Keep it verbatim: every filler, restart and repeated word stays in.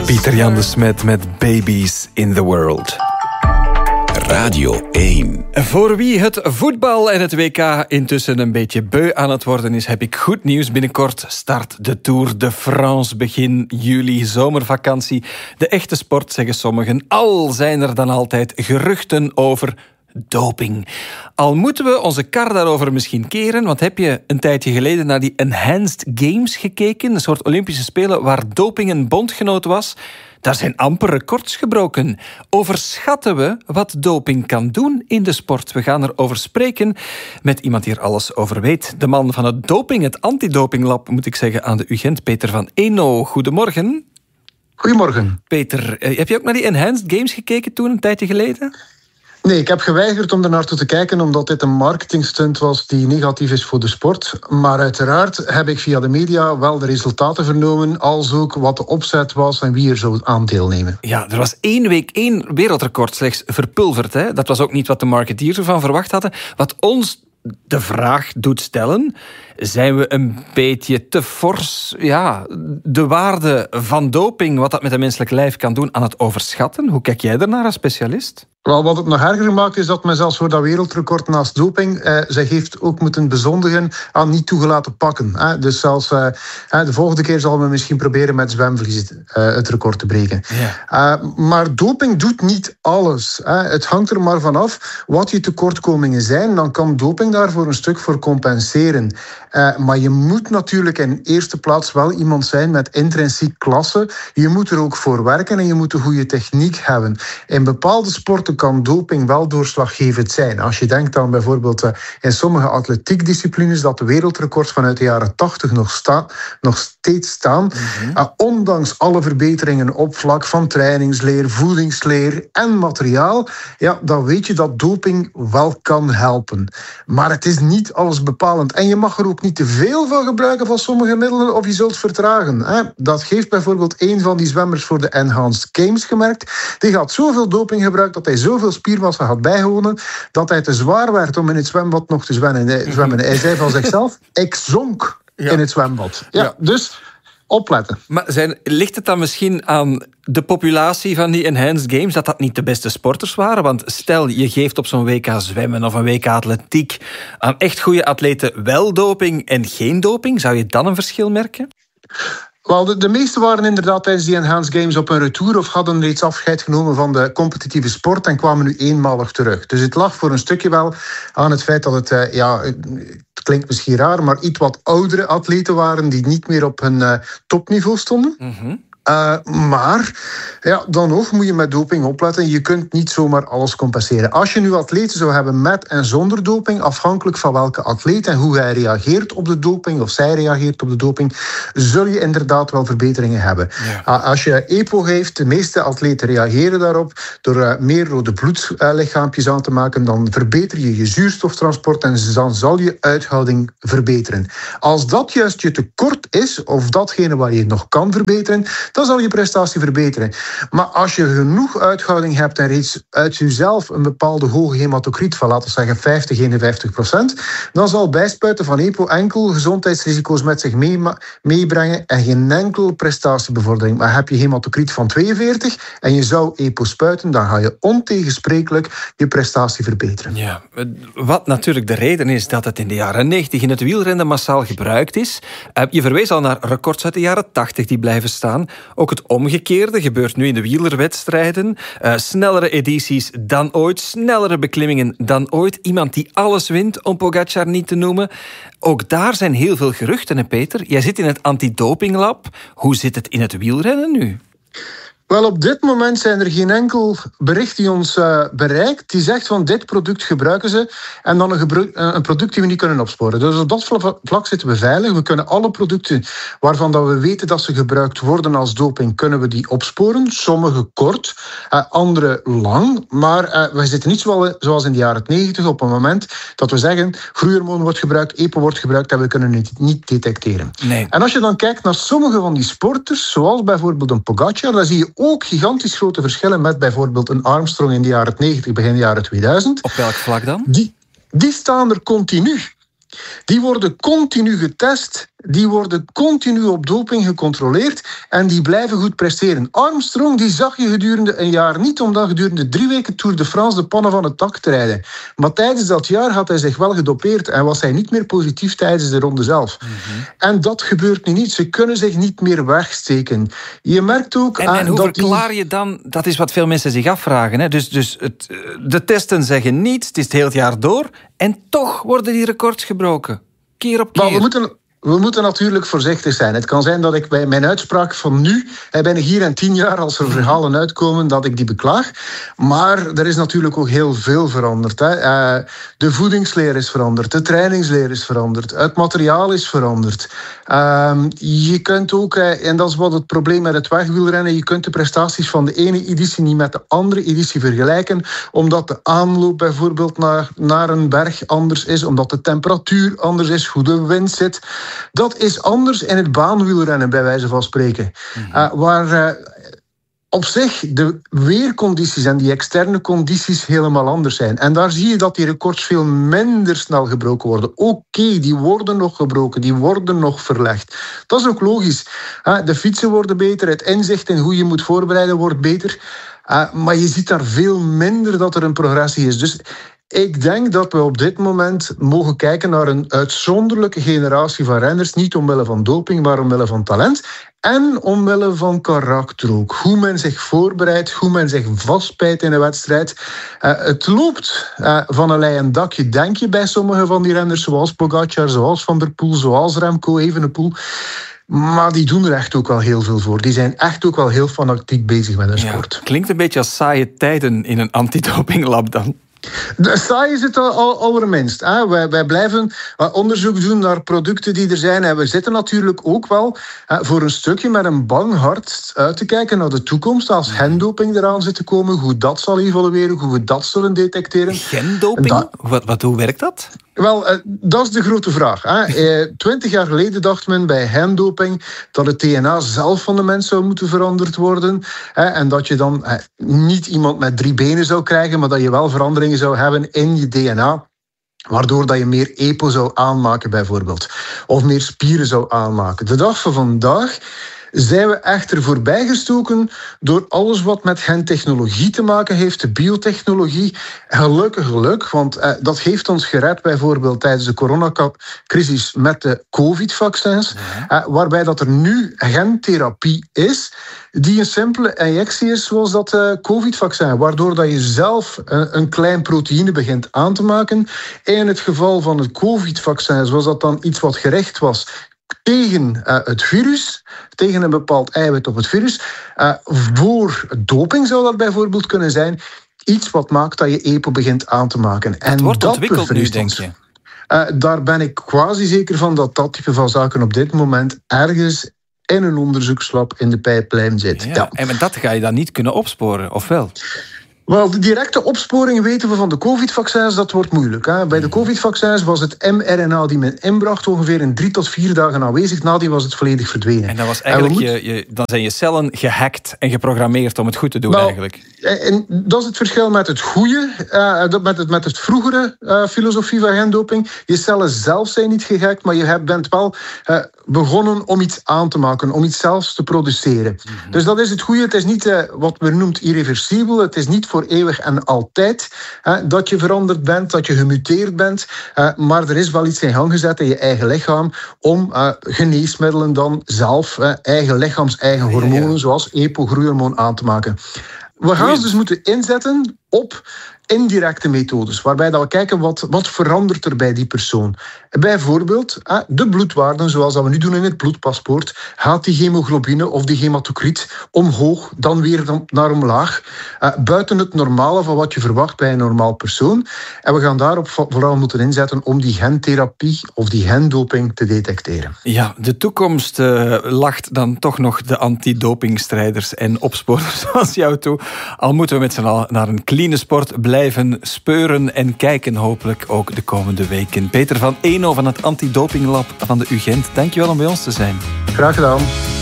Pieter Jan de Smet met Babies in the World. Radio één. Voor wie het voetbal en het W K intussen een beetje beu aan het worden is, heb ik goed nieuws. Binnenkort start de Tour de France. Begin juli, zomervakantie. De echte sport, zeggen sommigen. Al zijn er dan altijd geruchten over doping. Al moeten we onze kar daarover misschien keren, want heb je een tijdje geleden naar die Enhanced Games gekeken, een soort Olympische Spelen waar doping een bondgenoot was? Daar zijn amper records gebroken. Overschatten we wat doping kan doen in de sport? We gaan erover spreken met iemand die er alles over weet. De man van het doping, het antidopinglab, moet ik zeggen, aan de U Gent, Peter van Eno. Goedemorgen. Goedemorgen. Peter, heb je ook naar die Enhanced Games gekeken toen, een tijdje geleden? Nee, ik heb geweigerd om er naartoe te kijken omdat dit een marketingstunt was die negatief is voor de sport. Maar uiteraard heb ik via de media wel de resultaten vernomen, als ook wat de opzet was en wie er zou aan deelnemen. Ja, er was één week één wereldrecord slechts verpulverd. Hè? Dat was ook niet wat de marketeers ervan verwacht hadden. Wat ons de vraag doet stellen, zijn we een beetje te fors, ja, de waarde van doping, wat dat met een menselijk lijf kan doen, aan het overschatten? Hoe kijk jij daarnaar als specialist? Wel, wat het nog erger maakt is dat men zelfs voor dat wereldrecord naast doping eh, zich heeft ook moeten bezondigen aan niet toegelaten pakken. Hè. Dus zelfs eh, de volgende keer zal men misschien proberen met zwemvlies eh, het record te breken. Ja. Uh, maar doping doet niet alles. Hè. Het hangt er maar vanaf wat je tekortkomingen zijn. Dan kan doping daar voor een stuk voor compenseren. Uh, maar je moet natuurlijk in eerste plaats wel iemand zijn met intrinsiek klasse. Je moet er ook voor werken en je moet een goede techniek hebben. In bepaalde sporten kan doping wel doorslaggevend zijn. Als je denkt aan bijvoorbeeld uh, in sommige atletiekdisciplines dat de wereldrecords vanuit de jaren tachtig nog, sta, nog steeds staan. Mm-hmm. Uh, ondanks alle verbeteringen op vlak van trainingsleer, voedingsleer en materiaal, ja, dan weet je dat doping wel kan helpen. Maar het is niet alles bepalend. En je mag er ook niet te veel van gebruiken van sommige middelen of je zult vertragen. Hè. Dat heeft bijvoorbeeld een van die zwemmers voor de Enhanced Games gemerkt. Die had zoveel doping gebruikt dat hij zoveel spiermassa had bijgewonnen dat hij te zwaar werd om in het zwembad nog te zwemmen. zwemmen. Hij zei van zichzelf, ik zonk ja. in het zwembad. Ja, ja. Dus opletten. Maar zijn, ligt het dan misschien aan de populatie van die Enhanced Games, dat dat niet de beste sporters waren? Want stel, je geeft op zo'n W K zwemmen of een W K atletiek aan echt goede atleten wel doping en geen doping. Zou je dan een verschil merken? Wel, de, de meeste waren inderdaad tijdens die Enhanced Games op een retour of hadden reeds afscheid genomen van de competitieve sport en kwamen nu eenmalig terug. Dus het lag voor een stukje wel aan het feit dat het, uh, ja, het klinkt misschien raar, maar iets wat oudere atleten waren die niet meer op hun uh, topniveau stonden. Mm-hmm. Uh, maar ja, dan nog moet je met doping opletten. Je kunt niet zomaar alles compenseren. Als je nu atleten zou hebben met en zonder doping, afhankelijk van welke atleet en hoe hij reageert op de doping of zij reageert op de doping, zul je inderdaad wel verbeteringen hebben. Ja. Uh, als je E P O heeft, de meeste atleten reageren daarop door uh, meer rode bloedlichaampjes uh, aan te maken, dan verbeter je je zuurstoftransport en dan zal je uithouding verbeteren. Als dat juist je tekort is, of datgene waar je nog kan verbeteren, dan zal je prestatie verbeteren. Maar als je genoeg uithouding hebt en reeds uit jezelf een bepaalde hoge hematocriet van, laten we zeggen, vijftig, eenenvijftig procent, dan zal bijspuiten van E P O enkel gezondheidsrisico's met zich mee, meebrengen en geen enkele prestatiebevordering. Maar heb je hematocriet van tweeënveertig en je zou E P O spuiten, dan ga je ontegensprekelijk je prestatie verbeteren. Ja, wat natuurlijk de reden is dat het in de jaren negentig in het wielrennen massaal gebruikt is. Je verwees al naar records uit de jaren tachtig die blijven staan. Ook het omgekeerde gebeurt nu in de wielerwedstrijden. Uh, snellere edities dan ooit, snellere beklimmingen dan ooit. Iemand die alles wint, om Pogacar niet te noemen. Ook daar zijn heel veel geruchten, hè Peter? Jij zit in het antidopinglab. Hoe zit het in het wielrennen nu? Wel, op dit moment zijn er geen enkel bericht die ons uh, bereikt die zegt van dit product gebruiken ze en dan een, gebru- een product die we niet kunnen opsporen. Dus op dat vlak zitten we veilig. We kunnen alle producten waarvan dat we weten dat ze gebruikt worden als doping, kunnen we die opsporen. Sommige kort, uh, andere lang. Maar uh, we zitten niet zoals in de jaren negentig op een moment dat we zeggen groeihormoon wordt gebruikt, E P O wordt gebruikt en we kunnen het niet detecteren. Nee. En als je dan kijkt naar sommige van die sporters, zoals bijvoorbeeld een Pogacar, dan zie je ook gigantisch grote verschillen met bijvoorbeeld een Armstrong in de jaren negentig, begin de jaren tweeduizend. Op welk vlak dan? Die, die staan er continu. Die worden continu getest, die worden continu op doping gecontroleerd en die blijven goed presteren. Armstrong die zag je gedurende een jaar niet, omdat gedurende drie weken Tour de France de pannen van het dak te rijden. Maar tijdens dat jaar had hij zich wel gedopeerd en was hij niet meer positief tijdens de ronde zelf. Mm-hmm. En dat gebeurt nu niet. Ze kunnen zich niet meer wegsteken. Je merkt ook... En, en hoe dat verklaar die... je dan... Dat is wat veel mensen zich afvragen. Hè? Dus, dus het, de testen zeggen niets, het is het hele jaar door en toch worden die records gebroken. Keer op keer. Maar we moeten... We moeten natuurlijk voorzichtig zijn. Het kan zijn dat ik bij mijn uitspraak van nu, ben ik hier in tien jaar, als er verhalen uitkomen, dat ik die beklaag. Maar er is natuurlijk ook heel veel veranderd. Hè. De voedingsleer is veranderd, de trainingsleer is veranderd, het materiaal is veranderd. Je kunt ook, en dat is wat het probleem met het wegwielrennen, je kunt de prestaties van de ene editie niet met de andere editie vergelijken, omdat de aanloop bijvoorbeeld naar, naar een berg anders is, omdat de temperatuur anders is, hoe de wind zit. Dat is anders in het baanwielrennen, bij wijze van spreken. Mm-hmm. Uh, waar uh, op zich de weercondities en die externe condities helemaal anders zijn. En daar zie je dat die records veel minder snel gebroken worden. Oké, okay, die worden nog gebroken, die worden nog verlegd. Dat is ook logisch. Uh, de fietsen worden beter, het inzicht in hoe je moet voorbereiden wordt beter. Uh, maar je ziet daar veel minder dat er een progressie is. Dus ik denk dat we op dit moment mogen kijken naar een uitzonderlijke generatie van renners. Niet omwille van doping, maar omwille van talent. En omwille van karakter ook. Hoe men zich voorbereidt, hoe men zich vastbijt in een wedstrijd. Uh, het loopt uh, van een leien dakje, denk je, bij sommige van die renners. Zoals Pogacar, zoals Van der Poel, zoals Remco Evenepoel. Maar die doen er echt ook wel heel veel voor. Die zijn echt ook wel heel fanatiek bezig met hun sport. Ja, klinkt een beetje als saaie tijden in een antidopinglab dan. De saai is het al, al, allerminst. Hè. Wij, wij blijven onderzoek doen naar producten die er zijn. En we zitten natuurlijk ook wel hè, voor een stukje met een bang hart uit te kijken naar de toekomst. Als gendoping eraan zit te komen, hoe dat zal evolueren, hoe we dat zullen detecteren. Gendoping? Dat... Wat, wat, hoe werkt dat? Wel, uh, dat is de grote vraag. Twintig uh, jaar geleden dacht men bij gendoping dat het D N A zelf van de mens zou moeten veranderd worden. Hè, en dat je dan uh, niet iemand met drie benen zou krijgen, maar dat je wel veranderingen zou hebben in je D N A. Waardoor dat je meer E P O zou aanmaken bijvoorbeeld. Of meer spieren zou aanmaken. De dag van vandaag zijn we echter voorbijgestoken door alles wat met gentechnologie te maken heeft, de biotechnologie. Gelukkig geluk, want eh, dat heeft ons gered bijvoorbeeld tijdens de coronacrisis met de covid-vaccins, ja. eh, waarbij dat er nu gentherapie is, die een simpele injectie is zoals dat uh, covid-vaccin, waardoor dat je zelf uh, een klein proteïne begint aan te maken. In het geval van het covid-vaccin, zoals dat dan iets wat gericht was tegen uh, het virus, tegen een bepaald eiwit op het virus. Uh, voor doping zou dat bijvoorbeeld kunnen zijn. Iets wat maakt dat je E P O begint aan te maken. Het en wordt dat ontwikkeld nu, denk je? Uh, daar ben ik quasi zeker van dat dat type van zaken op dit moment ergens in een onderzoekslab in de pijplijn zit. Ja, ja. En dat ga je dan niet kunnen opsporen, of wel? Wel, de directe opsporing weten we van de covid-vaccins, dat wordt moeilijk. Hè. Bij de covid-vaccins was het mRNA die men inbracht ongeveer in drie tot vier dagen aanwezig. Nadien was het volledig verdwenen. En dat was eigenlijk moeten... je, je, dan zijn je cellen gehackt en geprogrammeerd om het goed te doen, nou, eigenlijk. En dat is het verschil met het goede, uh, met, het, met het vroegere uh, filosofie van gendoping. Je cellen zelf zijn niet gehackt, maar je bent wel uh, begonnen om iets aan te maken, om iets zelfs te produceren. Mm-hmm. Dus dat is het goede. Het is niet uh, wat men noemt irreversibel. Het is niet voor eeuwig en altijd uh, dat je veranderd bent, dat je gemuteerd bent. Uh, maar er is wel iets in gang gezet in je eigen lichaam om uh, geneesmiddelen dan zelf, uh, eigen lichaams, eigen hormonen, ja, ja. zoals E P O, groeihormoon aan te maken. We gaan ze dus moeten inzetten op indirecte methodes, waarbij dat we kijken wat, wat verandert er bij die persoon. Bijvoorbeeld de bloedwaarden, zoals dat we nu doen in het bloedpaspoort. Gaat die hemoglobine of die hematocriet omhoog, dan weer naar omlaag. Uh, buiten het normale van wat je verwacht bij een normaal persoon. En we gaan daarop vooral moeten inzetten om die gentherapie of die gendoping te detecteren. Ja, de toekomst uh, lacht dan toch nog de antidopingstrijders en opsporers zoals jou toe. Al moeten we met z'n allen naar een clean sport blijven speuren en kijken, hopelijk ook de komende weken. Peter van Eno van het Antidopinglab van de U Gent, dankjewel om bij ons te zijn. Graag gedaan.